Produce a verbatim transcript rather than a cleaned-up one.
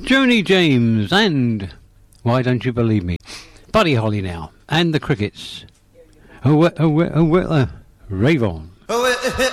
Joni James and Why Don't You Believe Me? Buddy Holly now, and the Crickets. Oh, oh, oh, oh, uh, rave on. Oh,